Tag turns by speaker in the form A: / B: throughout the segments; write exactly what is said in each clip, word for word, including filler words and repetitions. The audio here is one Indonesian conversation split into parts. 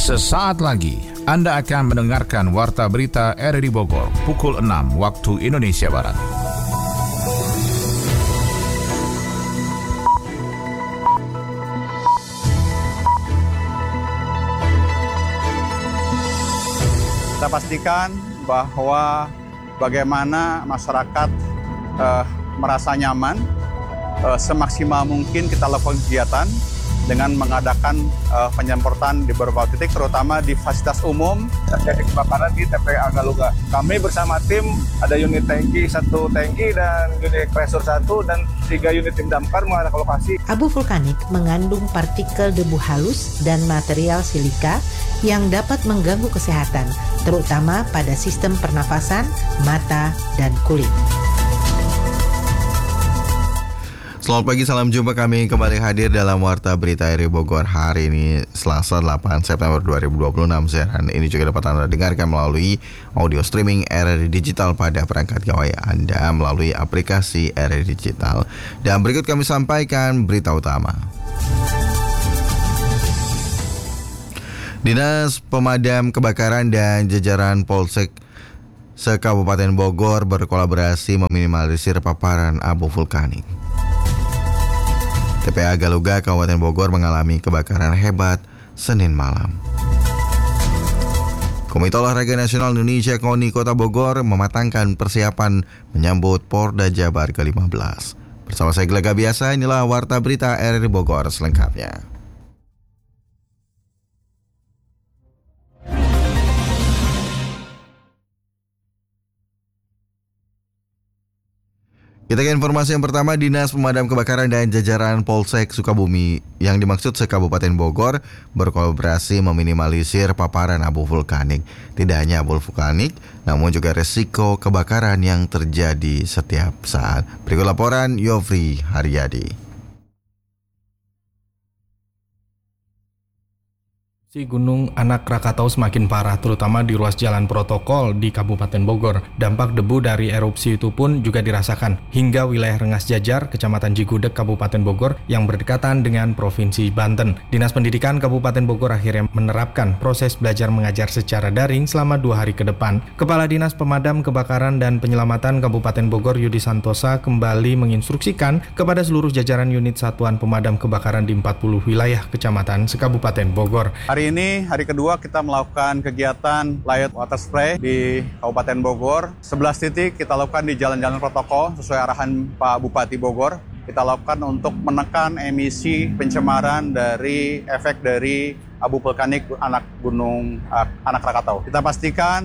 A: Sesaat lagi Anda akan mendengarkan Warta Berita R R I Bogor pukul enam waktu Indonesia Barat.
B: Kita pastikan bahwa bagaimana masyarakat eh, merasa nyaman, eh, semaksimal mungkin kita lakukan kegiatan dengan mengadakan uh, penyemprotan di beberapa titik, terutama di fasilitas umum.
C: Terjadi kebakaran di T P A Galuga. Kami bersama tim, ada unit tangki, satu tangki dan unit kompresor satu dan tiga unit tim damkar mengarah ke lokasi.
D: Abu vulkanik mengandung partikel debu halus dan material silika yang dapat mengganggu kesehatan, terutama pada sistem pernafasan, mata, dan kulit.
E: Selamat pagi, salam jumpa, kami kembali hadir dalam Warta Berita R R I Bogor hari ini Selasa delapan September dua ribu dua puluh enam. Siaran ini juga dapat Anda dengarkan melalui audio streaming R R I Digital pada perangkat gawai Anda melalui aplikasi R R I Digital. Dan berikut kami sampaikan berita utama. Dinas Pemadam Kebakaran dan jajaran Polsek se-Kabupaten Bogor berkolaborasi meminimalisir paparan abu vulkanik. T P A Galuga Kabupaten Bogor mengalami kebakaran hebat Senin malam. Komite Olahraga Nasional Indonesia KONI Kota Bogor mematangkan persiapan menyambut Porda Jabar ke lima belas. Bersama saya Gelaga Biasa, inilah Warta Berita R R I Bogor selengkapnya. Kita ke informasi yang pertama. Dinas Pemadam Kebakaran dan jajaran Polsek Sukabumi yang dimaksud se-Kabupaten Bogor berkolaborasi meminimalisir paparan abu vulkanik. Tidak hanya abu vulkanik, namun juga resiko kebakaran yang terjadi setiap saat. Berikut laporan Yofri Haryadi.
F: Si Gunung Anak Krakatau semakin parah, terutama di ruas jalan protokol di Kabupaten Bogor. Dampak debu dari erupsi itu pun juga dirasakan hingga wilayah Rengas Jajar, Kecamatan Jigudeg, Kabupaten Bogor yang berdekatan dengan Provinsi Banten. Dinas Pendidikan Kabupaten Bogor akhirnya menerapkan proses belajar mengajar secara daring selama dua hari ke depan. Kepala Dinas Pemadam Kebakaran dan Penyelamatan Kabupaten Bogor Yudi Santosa kembali menginstruksikan kepada seluruh jajaran unit Satuan Pemadam Kebakaran di empat puluh wilayah kecamatan se-Kabupaten Bogor.
B: Hari ini, hari kedua kita melakukan kegiatan Light Water Spray di Kabupaten Bogor. sebelas titik kita lakukan di jalan-jalan protokol sesuai arahan Pak Bupati Bogor. Kita lakukan untuk menekan emisi pencemaran dari efek dari abu vulkanik anak gunung uh, Anak Krakatau. Kita pastikan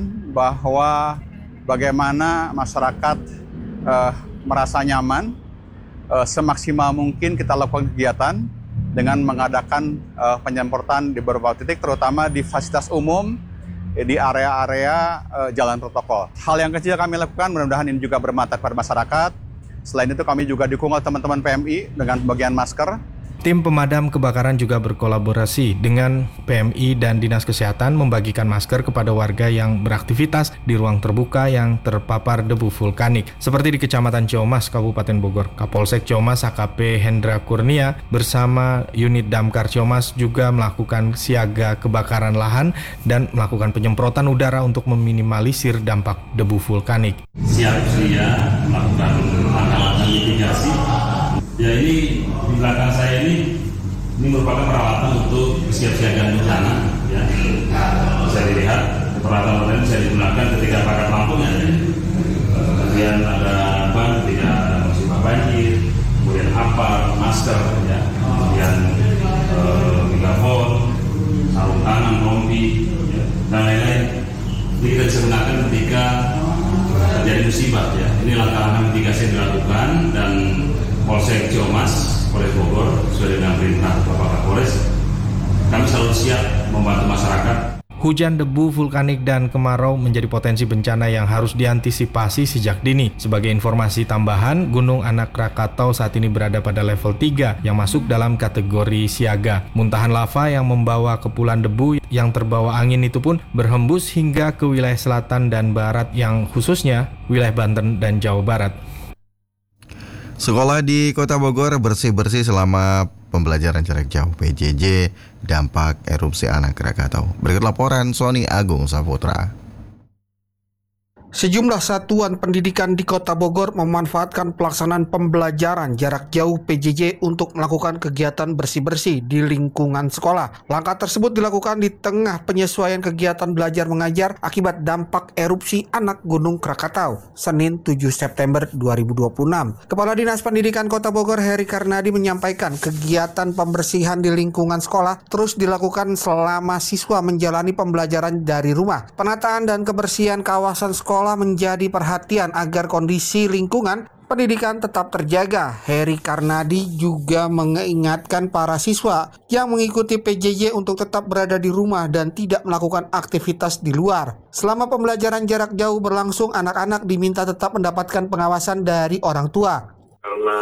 B: bahwa bagaimana masyarakat uh, merasa nyaman, uh, semaksimal mungkin kita lakukan kegiatan dengan mengadakan uh, penyemprotan di beberapa titik, terutama di fasilitas umum, di area-area uh, jalan protokol. Hal yang kecil kami lakukan, mudah-mudahan ini juga bermanfaat pada masyarakat. Selain itu kami juga dukung oleh teman-teman P M I dengan pembagian masker.
F: Tim pemadam kebakaran juga berkolaborasi dengan P M I dan Dinas Kesehatan membagikan masker kepada warga yang beraktivitas di ruang terbuka yang terpapar debu vulkanik. Seperti di Kecamatan Ciamas, Kabupaten Bogor. Kapolsek Ciamas A K P Hendra Kurnia bersama unit Damkar Ciamas juga melakukan siaga kebakaran lahan dan melakukan penyemprotan udara untuk meminimalisir dampak debu vulkanik.
G: Siap sedia melakukan langkah-langkah mitigasi. Ya, ini di belakang saya ini ini merupakan peralatan untuk kesiapsiagaan bencana, ya. Bisa dilihat peralatan ini bisa digunakan ketika padam lampunya, ya. Kemudian ada ban ketika ada musibah banjir, kemudian apar, masker, ya. Kemudian eh, megafon, sarung tangan, rompi, ya, dan lain-lain. Ini kita bisa gunakan ketika terjadi musibah, ya. Ini langkah-langkah mitigasi yang dilakukan dan Polsek Ciamas, Polres Bogor, sesuai dengan perintah Bapak Kapolres, kami selalu siap membantu masyarakat.
F: Hujan debu vulkanik dan kemarau menjadi potensi bencana yang harus diantisipasi sejak dini. Sebagai informasi tambahan, Gunung Anak Krakatau saat ini berada pada level tiga yang masuk dalam kategori siaga. Muntahan lava yang membawa kepulan debu yang terbawa angin itu pun berhembus hingga ke wilayah selatan dan barat yang khususnya wilayah Banten dan Jawa Barat.
E: Sekolah di Kota Bogor bersih-bersih selama pembelajaran jarak jauh P J J dampak erupsi anak Krakatau. Berikut laporan Sony Agung Saputra.
H: Sejumlah satuan pendidikan di Kota Bogor memanfaatkan pelaksanaan pembelajaran jarak jauh P J J untuk melakukan kegiatan bersih-bersih di lingkungan sekolah. Langkah tersebut dilakukan di tengah penyesuaian kegiatan belajar mengajar akibat dampak erupsi anak Gunung Krakatau, Senin tujuh September dua ribu dua puluh enam. Kepala Dinas Pendidikan Kota Bogor Heri Karnadi menyampaikan kegiatan pembersihan di lingkungan sekolah terus dilakukan selama siswa menjalani pembelajaran dari rumah. Penataan dan kebersihan kawasan sekolah menjadi perhatian agar kondisi lingkungan pendidikan tetap terjaga. Heri Karnadi juga mengingatkan para siswa yang mengikuti P J J untuk tetap berada di rumah dan tidak melakukan aktivitas di luar. Selama pembelajaran jarak jauh berlangsung, anak-anak diminta tetap mendapatkan pengawasan dari orang tua.
I: Karena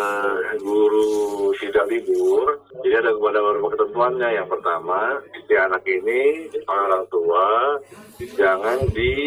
I: guru tidak libur, jadi ada beberapa ketentuannya. Yang pertama, si anak ini, orang tua, jangan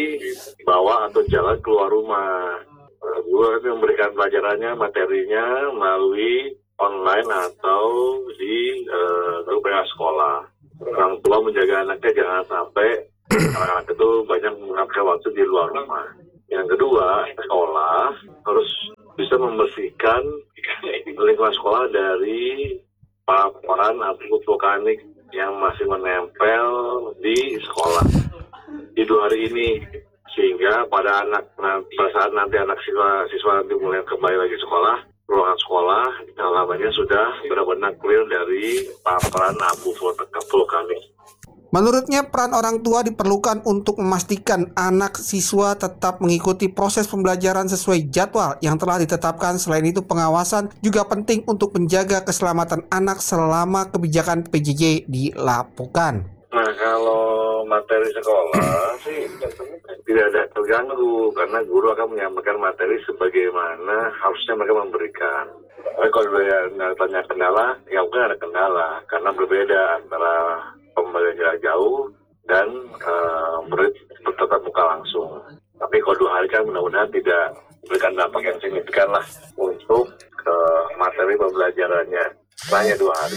I: dibawa atau jalan keluar rumah. Guru nanti memberikan pelajarannya, materinya melalui online atau di uh, pihak sekolah. Orang tua menjaga anaknya jangan sampai anak-anak itu banyak menghabiskan waktu di luar rumah. Yang kedua, sekolah harus bisa membersihkan lingkungan sekolah dari paparan abu vulkanik yang masih menempel di sekolah di dua hari ini, sehingga pada anak pada saat nanti anak siswa siswa nanti mulai kembali lagi sekolah, ruangan sekolah halamannya sudah benar-benar clear dari paparan abu vulkanik.
H: Menurutnya, peran orang tua diperlukan untuk memastikan anak siswa tetap mengikuti proses pembelajaran sesuai jadwal yang telah ditetapkan. Selain itu, pengawasan juga penting untuk menjaga keselamatan anak selama kebijakan P J J dilakukan.
I: Nah, kalau materi sekolah sih tidak ada terganggu karena guru akan menyampaikan materi sebagaimana harusnya mereka memberikan. Tapi kalau tanya kendala, ya mungkin ada kendala karena berbeda antara pembelajaran jarak jauh dan uh, murid bertatap muka langsung. Tapi kalau dua hari kan mudah-mudahan tidak memberikan dampak yang signifikan lah untuk uh, materi pembelajarannya. Hanya dua hari.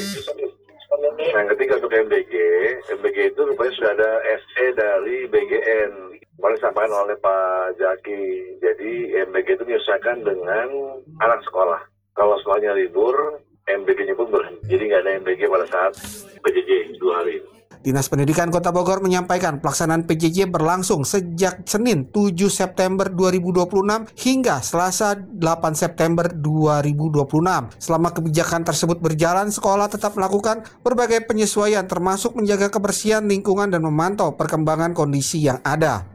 I: Yang ketiga untuk M B G, M B G itu rupanya sudah ada S E dari B G N. Kemarin disampaikan oleh Pak Jaki. Jadi M B G itu menyesuaikan dengan anak sekolah. Kalau sekolahnya libur, M B G-nya pun berhenti. Jadi nggak ada M B G pada saat P J J dua hari.
H: Dinas Pendidikan Kota Bogor menyampaikan pelaksanaan P J J berlangsung sejak Senin tujuh September dua ribu dua puluh enam hingga Selasa delapan September dua ribu dua puluh enam. Selama kebijakan tersebut berjalan, sekolah tetap melakukan berbagai penyesuaian termasuk menjaga kebersihan lingkungan dan memantau perkembangan kondisi yang ada.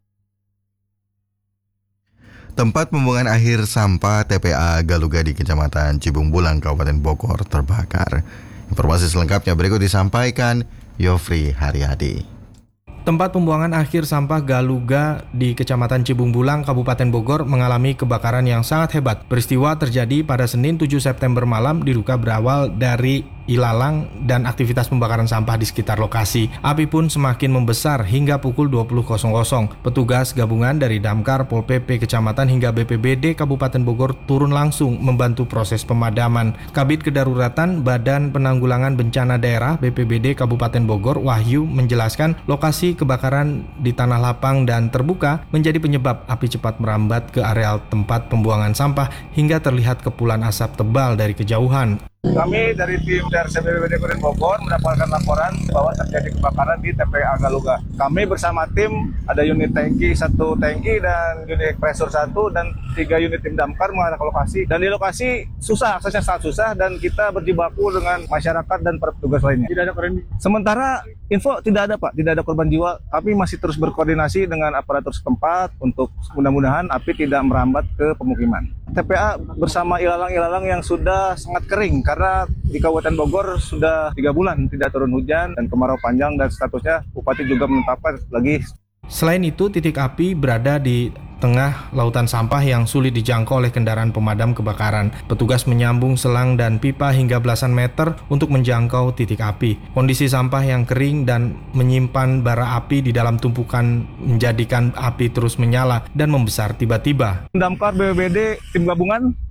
E: Tempat pembuangan akhir sampah T P A Galuga di Kecamatan Cibung Bulang, Kabupaten Bogor terbakar. Informasi selengkapnya berikut disampaikan Yofri Haryadi.
F: Tempat pembuangan akhir sampah Galuga di Kecamatan Cibung Bulang, Kabupaten Bogor mengalami kebakaran yang sangat hebat. Peristiwa terjadi pada Senin tujuh September malam, diduga berawal dari ilalang dan aktivitas pembakaran sampah di sekitar lokasi. Api pun semakin membesar hingga pukul dua puluh. Petugas gabungan dari Damkar, Pol P P Kecamatan hingga B P B D Kabupaten Bogor turun langsung membantu proses pemadaman. Kabid Kedaruratan Badan Penanggulangan Bencana Daerah B P B D Kabupaten Bogor, Wahyu, menjelaskan lokasi kebakaran di tanah lapang dan terbuka menjadi penyebab api cepat merambat ke areal tempat pembuangan sampah hingga terlihat kepulan asap tebal dari kejauhan.
C: Kami dari tim D R C B P B D Kabupaten Bogor mendapatkan laporan bahwa terjadi kebakaran di T P A Galuga. Kami bersama tim, ada unit tangki, satu tangki dan unit kompresor satu dan tiga unit tim damkar mengarah ke lokasi. Dan di lokasi susah, aksesnya sangat susah dan kita berjibaku dengan masyarakat dan para petugas lainnya. Tidak ada korban. Sementara info tidak ada Pak, tidak ada korban jiwa. Kami masih terus berkoordinasi dengan aparatur setempat untuk mudah-mudahan api tidak merambat ke pemukiman. T P A bersama ilalang-ilalang yang sudah sangat kering karena di Kabupaten Bogor sudah tiga bulan tidak turun hujan dan kemarau panjang dan statusnya Bupati juga menetapkan lagi.
F: Selain itu, titik api berada di tengah lautan sampah yang sulit dijangkau oleh kendaraan pemadam kebakaran. Petugas menyambung selang dan pipa hingga belasan meter untuk menjangkau titik api. Kondisi sampah yang kering dan menyimpan bara api di dalam tumpukan menjadikan api terus menyala dan membesar tiba-tiba.
C: Damkar B P B D tim gabungan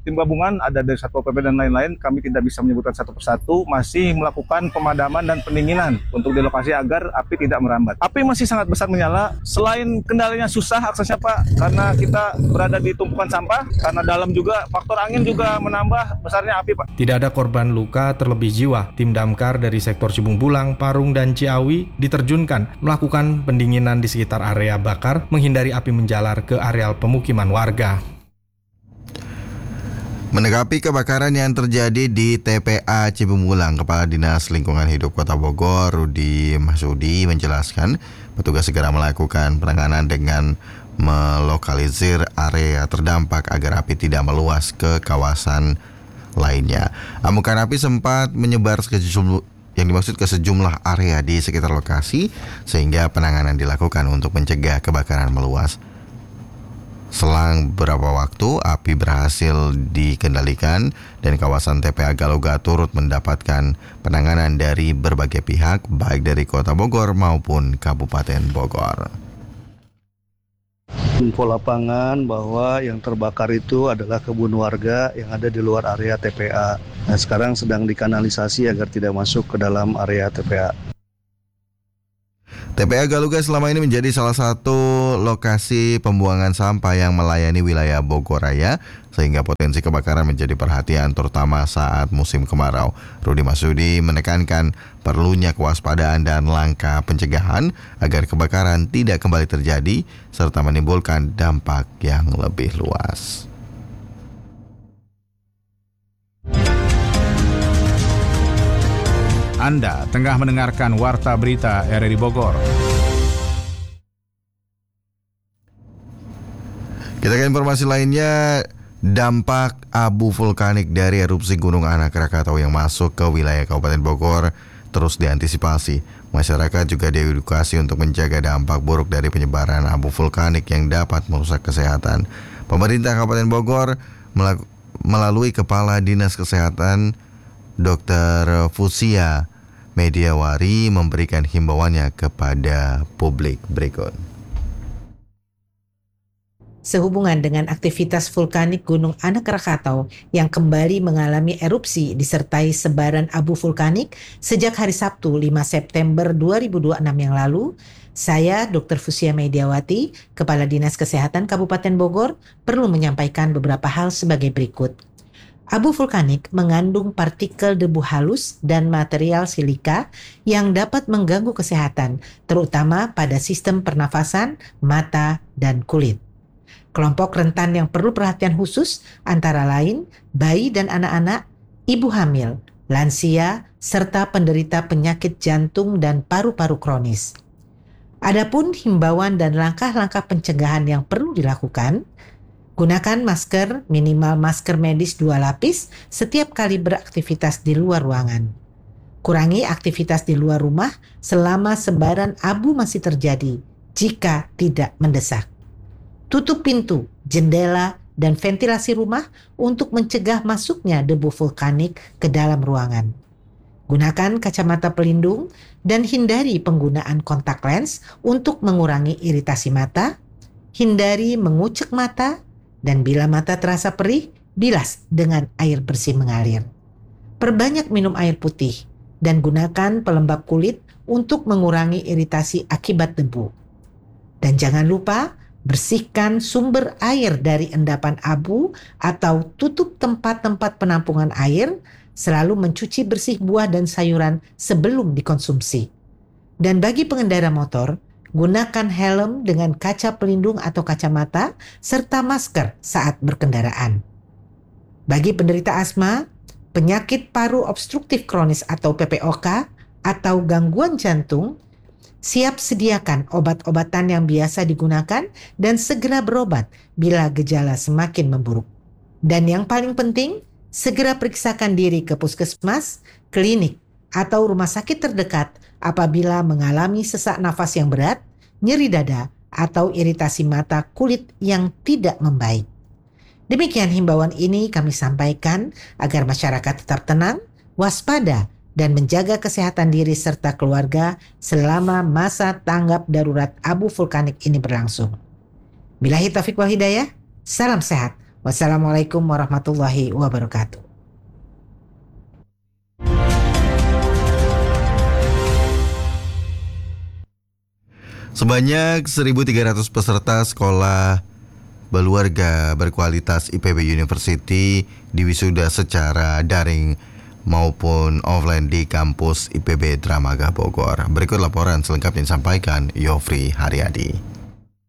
C: tim gabungan ada dari Satpol P P dan lain-lain, kami tidak bisa menyebutkan satu persatu, masih melakukan pemadaman dan pendinginan untuk di lokasi agar api tidak merambat. Api masih sangat besar menyala, selain kendalanya susah aksesnya Pak, karena kita berada di tumpukan sampah, karena dalam juga faktor angin juga menambah besarnya api Pak.
F: Tidak ada korban luka terlebih jiwa. Tim damkar dari sektor Cibung Bulang, Parung, dan Ciawi diterjunkan melakukan pendinginan di sekitar area bakar, menghindari api menjalar ke areal pemukiman warga.
E: Menanggapi kebakaran yang terjadi di T P A Cibung Bulang, Kepala Dinas Lingkungan Hidup Kota Bogor, Rudi Masudi, menjelaskan petugas segera melakukan penanganan dengan melokalisir area terdampak agar api tidak meluas ke kawasan lainnya. Amukan api sempat menyebar ke sejumlah yang dimaksud ke sejumlah area di sekitar lokasi, sehingga penanganan dilakukan untuk mencegah kebakaran meluas. Selang beberapa waktu, api berhasil dikendalikan dan kawasan T P A Galuga turut mendapatkan penanganan dari berbagai pihak, baik dari Kota Bogor maupun Kabupaten Bogor.
J: Info lapangan bahwa yang terbakar itu adalah kebun warga yang ada di luar area T P A. Nah, sekarang sedang dikanalisasi agar tidak masuk ke dalam area T P A.
E: T P A Galuga selama ini menjadi salah satu lokasi pembuangan sampah yang melayani wilayah Bogor Raya, sehingga potensi kebakaran menjadi perhatian terutama saat musim kemarau. Rudi Masudi menekankan perlunya kewaspadaan dan langkah pencegahan agar kebakaran tidak kembali terjadi serta menimbulkan dampak yang lebih luas.
A: Anda tengah mendengarkan Warta Berita R R I Bogor.
E: Kita ke informasi lainnya. Dampak abu vulkanik dari erupsi Gunung Anak Krakatau yang masuk ke wilayah Kabupaten Bogor terus diantisipasi. Masyarakat juga diedukasi untuk menjaga dampak buruk dari penyebaran abu vulkanik yang dapat merusak kesehatan. Pemerintah Kabupaten Bogor melalui Kepala Dinas Kesehatan Dokter Fusia Mediawari memberikan himbauannya kepada publik berikut.
D: Sehubungan dengan aktivitas vulkanik Gunung Anak Krakatau yang kembali mengalami erupsi disertai sebaran abu vulkanik sejak hari Sabtu lima September dua ribu dua puluh enam yang lalu, saya Dokter Fusia Mediawati, Kepala Dinas Kesehatan Kabupaten Bogor, perlu menyampaikan beberapa hal sebagai berikut. Abu vulkanik mengandung partikel debu halus dan material silika yang dapat mengganggu kesehatan, terutama pada sistem pernafasan, mata, dan kulit. Kelompok rentan yang perlu perhatian khusus antara lain bayi dan anak-anak, ibu hamil, lansia, serta penderita penyakit jantung dan paru-paru kronis. Adapun himbauan dan langkah-langkah pencegahan yang perlu dilakukan, gunakan masker, minimal masker medis dua lapis setiap kali beraktivitas di luar ruangan. Kurangi aktivitas di luar rumah selama sebaran abu masih terjadi jika tidak mendesak. Tutup pintu, jendela, dan ventilasi rumah untuk mencegah masuknya debu vulkanik ke dalam ruangan. Gunakan kacamata pelindung dan hindari penggunaan kontak lens untuk mengurangi iritasi mata. Hindari mengucek mata. Dan bila mata terasa perih, bilas dengan air bersih mengalir. Perbanyak minum air putih dan gunakan pelembab kulit untuk mengurangi iritasi akibat debu. Dan jangan lupa bersihkan sumber air dari endapan abu atau tutup tempat-tempat penampungan air, selalu mencuci bersih buah dan sayuran sebelum dikonsumsi. Dan bagi pengendara motor, gunakan helm dengan kaca pelindung atau kacamata, serta masker saat berkendaraan. Bagi penderita asma, penyakit paru obstruktif kronis atau P P O K, atau gangguan jantung, siap sediakan obat-obatan yang biasa digunakan dan segera berobat bila gejala semakin memburuk. Dan yang paling penting, segera periksakan diri ke puskesmas, klinik, atau rumah sakit terdekat apabila mengalami sesak nafas yang berat, nyeri dada, atau iritasi mata kulit yang tidak membaik. Demikian himbauan ini kami sampaikan agar masyarakat tetap tenang, waspada, dan menjaga kesehatan diri serta keluarga selama masa tanggap darurat abu vulkanik ini berlangsung. Billahi taufiq wal hidayah, salam sehat. Wassalamualaikum warahmatullahi wabarakatuh.
E: Sebanyak seribu tiga ratus peserta sekolah berkeluarga berkualitas I P B University diwisuda secara daring maupun offline di kampus I P B Dramaga Bogor. Berikut laporan selengkapnya disampaikan Yofri Haryadi.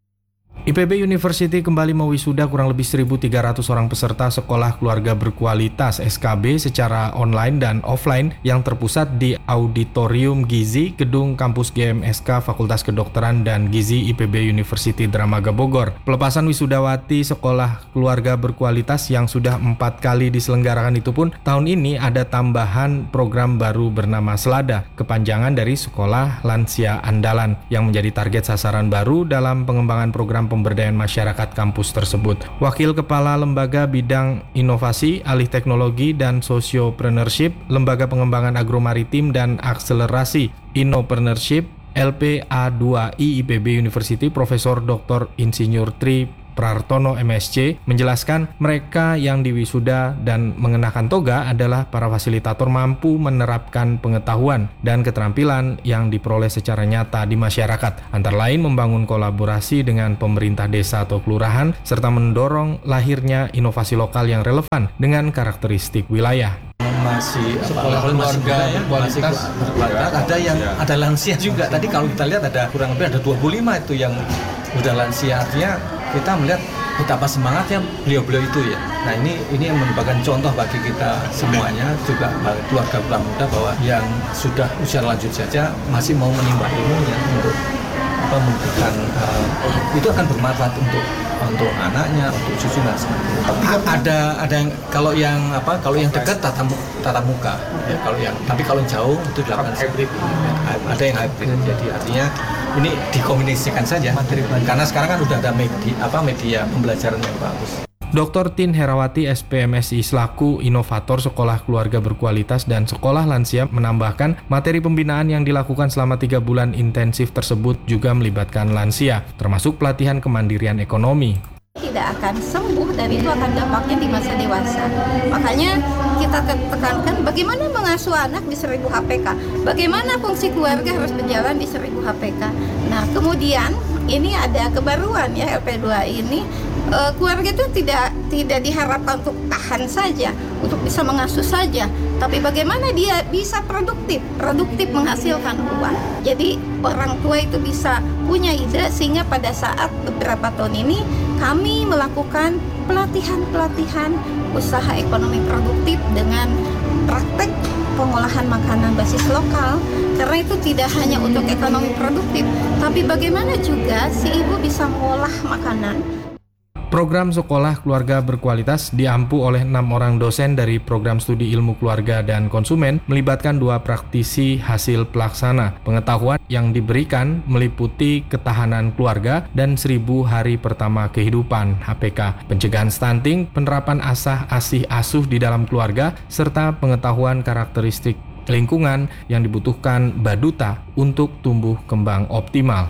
F: I P B University kembali mewisuda kurang lebih seribu tiga ratus orang peserta sekolah keluarga berkualitas S K B secara online dan offline yang terpusat di Auditorium Gizi, Gedung Kampus G M S K Fakultas Kedokteran dan Gizi I P B University Dramaga Bogor. Pelepasan wisudawati sekolah keluarga berkualitas yang sudah empat kali diselenggarakan itu pun tahun ini ada tambahan program baru bernama Selada, kepanjangan dari Sekolah Lansia Andalan, yang menjadi target sasaran baru dalam pengembangan program pemberdayaan masyarakat kampus tersebut. Wakil Kepala Lembaga Bidang Inovasi, Alih Teknologi dan Sociopreneurship, Lembaga Pengembangan Agromaritim dan Akselerasi Innopreneurship L P A dua I I P B University, Profesor Doktor Insinyur Tri Prartono M S C, menjelaskan mereka yang diwisuda dan mengenakan toga adalah para fasilitator mampu menerapkan pengetahuan dan keterampilan yang diperoleh secara nyata di masyarakat, antara lain membangun kolaborasi dengan pemerintah desa atau kelurahan, serta mendorong lahirnya inovasi lokal yang relevan dengan karakteristik wilayah.
K: Masih sekolah keluarga berkualitas, berkualitas, ada yang ada lansia juga. Tadi kalau kita lihat ada kurang lebih ada dua puluh lima itu yang udah lansia, artinya kita melihat betapa semangatnya beliau-beliau itu ya. Nah ini ini yang merupakan contoh bagi kita semuanya, juga bagi keluarga muda, bahwa yang sudah usia lanjut saja masih mau menimba ilmunya untuk apa memberikan uh, itu akan bermanfaat untuk untuk anaknya, untuk cucu dan sebagainya. Ada ada yang kalau yang apa kalau yang dekat tatap tatap muka ya, kalau yang tapi kalau yang jauh itu dilakukan hybrid. Ya, ada yang hybrid. Jadi artinya ini dikomunikasikan saja, karena sekarang kan udah ada media apa media pembelajaran yang bagus.
F: Doktor Tin Herawati S P M S I selaku inovator sekolah keluarga berkualitas dan sekolah lansia menambahkan materi pembinaan yang dilakukan selama tiga bulan intensif tersebut juga melibatkan lansia, termasuk pelatihan kemandirian ekonomi.
L: Tidak akan sembuh dan itu akan dampaknya di masa dewasa. Makanya kita tekankan bagaimana mengasuh anak di seribu H P K, bagaimana fungsi keluarga harus berjalan di seribu H P K. Nah kemudian ini ada kebaruan ya L P dua ini. Uh, keluarga itu tidak tidak diharapkan untuk tahan saja, untuk bisa mengasuh saja, tapi bagaimana dia bisa produktif, produktif menghasilkan uang. Jadi orang tua itu bisa punya ide sehingga pada saat beberapa tahun ini kami melakukan pelatihan-pelatihan usaha ekonomi produktif dengan praktek pengolahan makanan basis lokal, karena itu tidak hanya untuk ekonomi produktif, tapi bagaimana juga si ibu bisa mengolah makanan.
F: Program sekolah keluarga berkualitas diampu oleh enam orang dosen dari program studi ilmu keluarga dan konsumen, melibatkan dua praktisi hasil pelaksana. Pengetahuan yang diberikan meliputi ketahanan keluarga dan seribu hari pertama kehidupan H P K, pencegahan stunting, penerapan asah asih asuh di dalam keluarga, serta pengetahuan karakteristik lingkungan yang dibutuhkan baduta untuk tumbuh kembang optimal.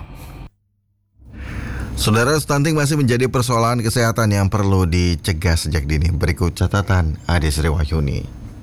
E: Saudara, stunting masih menjadi persoalan kesehatan yang perlu dicegah sejak dini. Berikut catatan Ade Sri Wahyuni.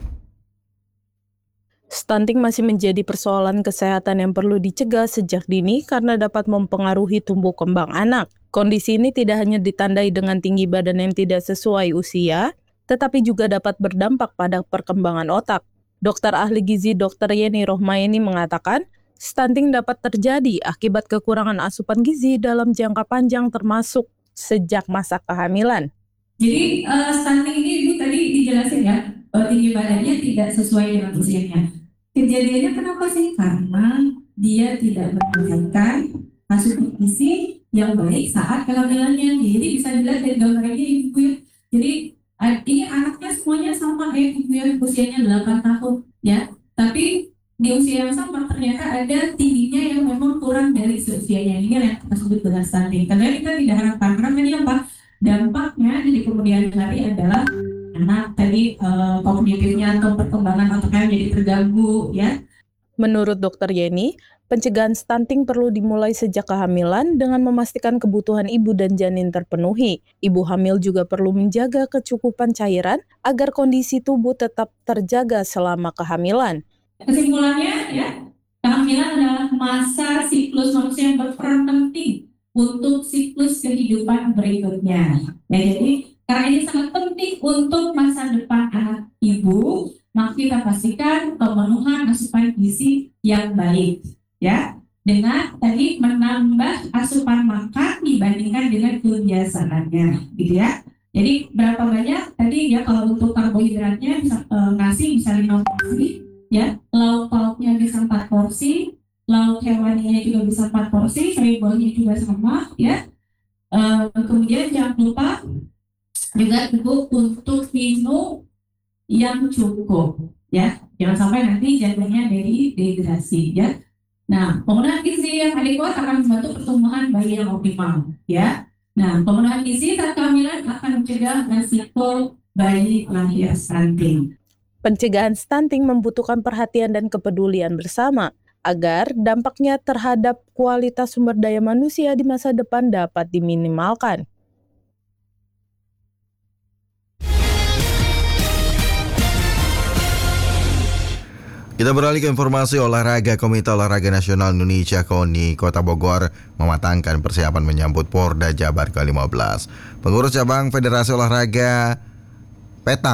M: Stunting masih menjadi persoalan kesehatan yang perlu dicegah sejak dini karena dapat mempengaruhi tumbuh kembang anak. Kondisi ini tidak hanya ditandai dengan tinggi badan yang tidak sesuai usia, tetapi juga dapat berdampak pada perkembangan otak. Dokter ahli gizi Dokter Yeni Rohmaeni mengatakan, stunting dapat terjadi akibat kekurangan asupan gizi dalam jangka panjang termasuk sejak masa kehamilan.
N: Jadi uh, stunting ini Ibu tadi dijelasin ya, uh, tinggi badannya tidak sesuai dengan usianya. Kejadiannya kenapa sih? Karena dia tidak mendapatkan asupan gizi yang baik saat kehamilannya. Jadi bisa dilihat dari gambarnya Ibu ya. Jadi uh, ini anaknya semuanya sama ya Ibu ya, usianya delapan tahun ya. Tapi di usia yang sama ternyata ada tingginya yang memang kurang dari seusianya. Ini yang kita sebut dengan stunting. Karena kita tidak harapkan, karena ini apa? Dampaknya di kemudian hari adalah anak tadi uh, kognitifnya atau perkembangan otaknya menjadi terganggu ya.
M: Menurut Dokter Yeni, Pencegahan stunting perlu dimulai sejak kehamilan dengan memastikan kebutuhan ibu dan janin terpenuhi. Ibu hamil juga perlu menjaga kecukupan cairan agar kondisi tubuh tetap terjaga selama kehamilan.
N: Kesimpulannya, ya, kehamilan adalah masa siklus manusia yang berperan penting untuk siklus kehidupan berikutnya. Ya, jadi karena ini sangat penting untuk masa depan anak ibu, maka kita pastikan pemenuhan asupan gizi yang baik. Ya, dengan tadi menambah asupan makan dibandingkan dengan kebiasaannya, gitu ya. Jadi berapa banyak tadi ya, kalau untuk karbohidratnya bisa e, nasi bisa lima porsi, ya, lauk pauknya bisa empat porsi, lauk hewaninya juga bisa empat porsi, sayur-buahnya juga sama, ya. E, kemudian jangan lupa juga cukup untuk minum yang cukup, ya. Jangan sampai nanti jadinya dari dehidrasi, ya. Nah, pemenuhan gizi yang adekuat akan membantu pertumbuhan bayi yang optimal, ya. Nah, pemenuhan gizi saat kehamilan akan mencegah resiko bayi lahir stunting.
M: Pencegahan stunting membutuhkan perhatian dan kepedulian bersama agar dampaknya terhadap kualitas sumber daya manusia di masa depan dapat diminimalkan.
E: Kita beralih ke informasi olahraga. Komite Olahraga Nasional Indonesia KONI Kota Bogor mematangkan persiapan menyambut Porda Jabar ke lima belas. Pengurus cabang Federasi Olahraga Petang